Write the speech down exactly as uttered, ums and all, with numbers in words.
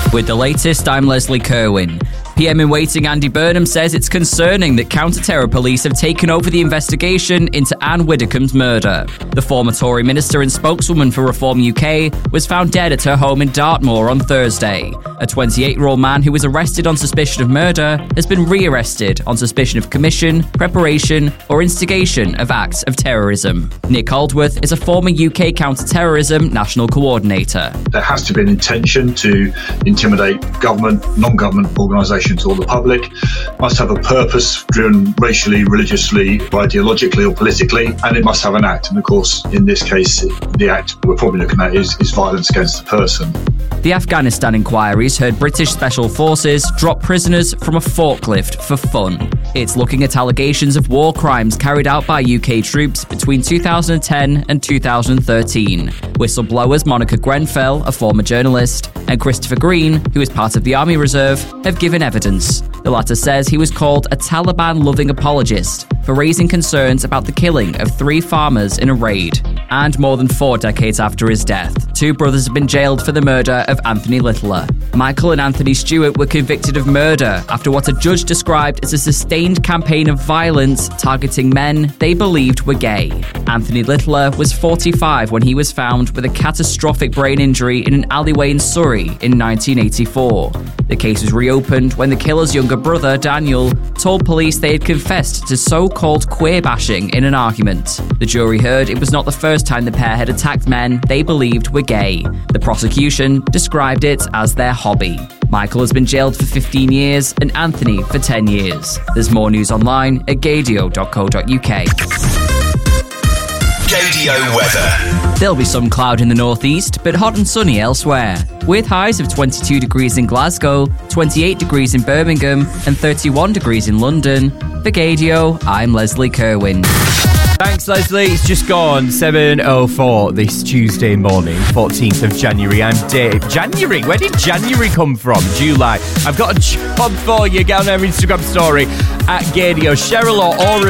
With the latest, I'm Leslie Kerwin. P M in waiting Andy Burnham says it's concerning that counter-terror police have taken over the investigation into Anne Widdecombe's murder. The former Tory minister and spokeswoman for Reform U K was found dead at her home in Dartmoor on Thursday. A twenty-eight-year-old man who was arrested on suspicion of murder has been re-arrested on suspicion of commission, preparation or instigation of acts of terrorism. Nick Aldworth is a former U K counter-terrorism national coordinator. There has to be an intention to intimidate government, non-government organisations or the public, must have a purpose driven racially, religiously, ideologically or politically, and it must have an act. And of course, in this case, the act we're probably looking at is, is violence against the person. The Afghanistan inquiries heard British Special Forces drop prisoners from a forklift for fun. It's looking at allegations of war crimes carried out by U K troops between two thousand ten and two thousand thirteen. Whistleblowers Monica Grenfell, a former journalist, and Christopher Green, who is part of the Army Reserve, have given evidence. The latter says he was called a Taliban-loving apologist for raising concerns about the killing of three farmers in a raid. And more than four decades after his death, two brothers have been jailed for the murder of Anthony Littler. Michael and Anthony Stewart were convicted of murder after what a judge described as a sustained campaign of violence targeting men they believed were gay. Anthony Littler was forty-five when he was found with a catastrophic brain injury in an alleyway in Surrey in nineteen eighty-four. The case was reopened when the killer's younger brother, Daniel, told police they had confessed to so-called queer bashing in an argument. The jury heard it was not the first time the pair had attacked men they believed were gay. The prosecution described it as their hobby. Michael has been jailed for fifteen years and Anthony for ten years. There's more news online at gadio dot co dot uk. Gadio weather. There'll be some cloud in the northeast, but hot and sunny elsewhere, with highs of twenty-two degrees in Glasgow, twenty-eight degrees in Birmingham, and thirty-one degrees in London. For Gadio, I'm Leslie Kerwin. Thanks, Leslie. It's just gone seven oh four this Tuesday morning, fourteenth of January. I'm Dave. January? Where did January come from? July. I've got a job for you. Get on our Instagram story at Gadio. Cheryl or Aura